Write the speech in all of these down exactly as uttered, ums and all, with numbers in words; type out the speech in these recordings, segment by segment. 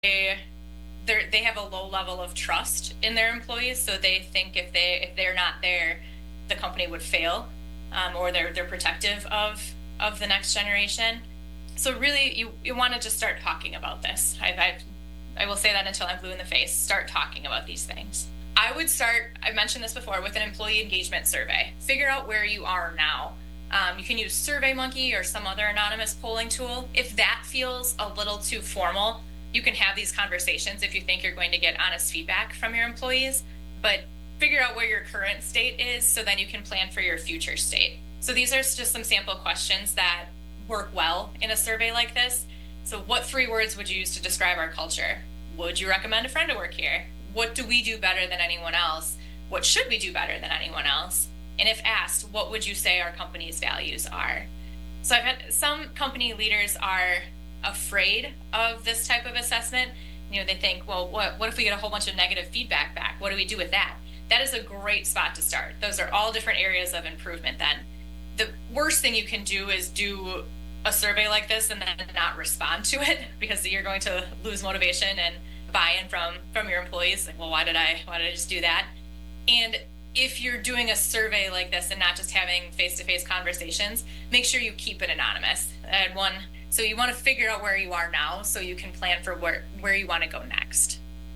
they're, they have a low level of trust in their employees, so they think if they if they're not there, the company would fail, um, or they're they're protective of of the next generation. So really, you you want to just start talking about this. I've, I've I will say that until I'm blue in the face. Start talking about these things. I would start, I mentioned this before, with an employee engagement survey. Figure out where you are now. Um, you can use SurveyMonkey or some other anonymous polling tool. If that feels a little too formal, you can have these conversations if you think you're going to get honest feedback from your employees. But figure out where your current state is so then you can plan for your future state. So these are just some sample questions that work well in a survey like this. So what three words would you use to describe our culture? Would you recommend a friend to work here? What do we do better than anyone else? What should we do better than anyone else? And if asked, what would you say our company's values are? So I've had some company leaders are afraid of this type of assessment. You know, they think, well, what, what if we get a whole bunch of negative feedback back? What do we do with that? That is a great spot to start. Those are all different areas of improvement then. The worst thing you can do is do a survey like this and then not respond to it, because you're going to lose motivation and buy-in from from your employees. Like, well, why did I why did I just do that? And if you're doing a survey like this and not just having face-to-face conversations, make sure you keep it anonymous. I had one, so you want to figure out where you are now so you can plan for where where you want to go next.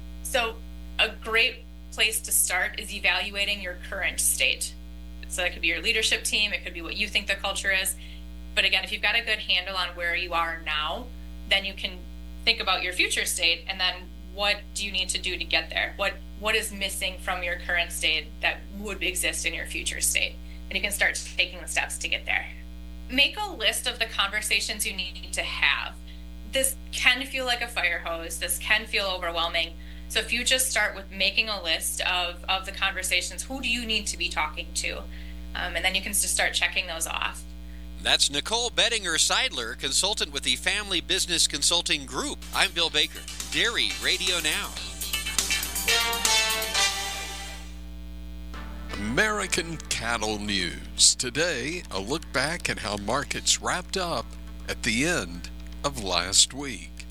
So a great place to start is evaluating your current state. So that could be your leadership team, it could be what you think the culture is. But again, if you've got a good handle on where you are now, then you can think about your future state, and then what do you need to do to get there? What what is missing from your current state that would exist in your future state? And you can start taking the steps to get there. Make a list of the conversations you need to have. This can feel like a fire hose. This can feel overwhelming. So if you just start with making a list of, of the conversations, who do you need to be talking to? Um, and then you can just start checking those off. That's Nicole Bettinger-Seidler, consultant with the Family Business Consulting Group. I'm Bill Baker. Dairy Radio Now. American Cattle News. Today, a look back at how markets wrapped up at the end of last week.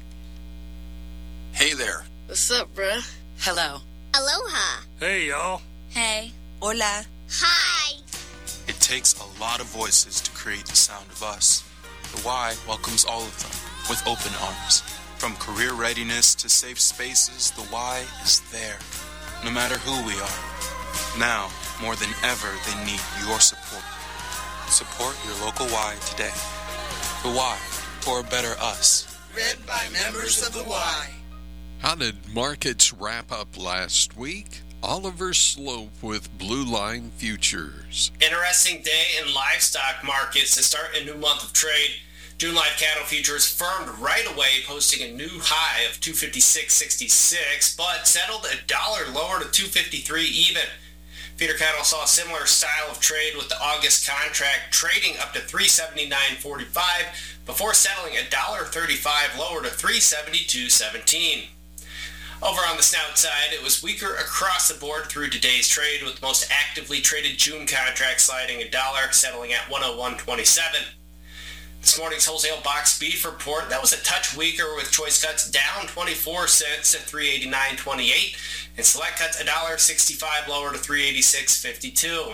Hey there. What's up, bruh? Hello. Aloha. Hey, y'all. Hey. Hola. Hi. It takes a lot of voices to create the sound of us. The Y welcomes all of them with open arms. From career readiness to safe spaces, the Y is there, no matter who we are. Now, more than ever, they need your support. Support your local Y today. The Y, for a better us. Read by members of the Y. How did markets wrap up last week? Oliver Slope with Blue Line Futures. Interesting day in livestock markets to start a new month of trade. June live cattle futures firmed right away, posting a new high of two fifty-six sixty-six, but settled a dollar lower to two fifty-three even. Feeder cattle saw a similar style of trade, with the August contract trading up to three seventy-nine forty-five before settling a dollar thirty-five lower to three seventy-two seventeen. Over on the snout side, it was weaker across the board through today's trade, with the most actively traded June contract sliding a dollar, settling at one oh one twenty-seven. This morning's wholesale box beef report, that was a touch weaker, with choice cuts down twenty-four cents at three eighty-nine twenty-eight, and select cuts one dollar sixty-five lower to three eighty-six fifty-two.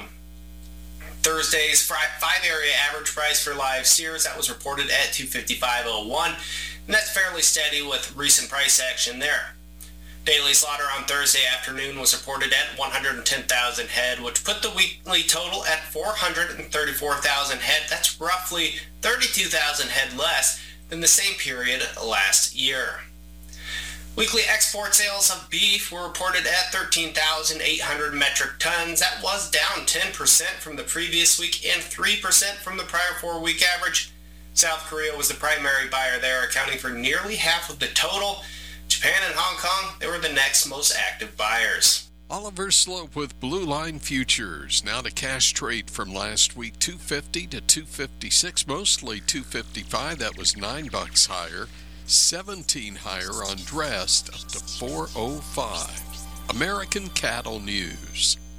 Thursday's five area average price for live steers, that was reported at two fifty-five oh one, and that's fairly steady with recent price action there. Daily slaughter on Thursday afternoon was reported at one hundred ten thousand head, which put the weekly total at four hundred thirty-four thousand head. That's roughly thirty-two thousand head less than the same period last year. Weekly export sales of beef were reported at thirteen thousand eight hundred metric tons. That was down ten percent from the previous week and three percent from the prior four-week average. South Korea was the primary buyer there, accounting for nearly half of the total. Japan and Hong Kong, they were the next most active buyers. Oliver Slope with Blue Line Futures. Now to cash trade from last week, two fifty to two fifty-six, mostly two fifty-five. That was nine bucks higher. seventeen higher on dressed, up to four oh five. American Cattle News.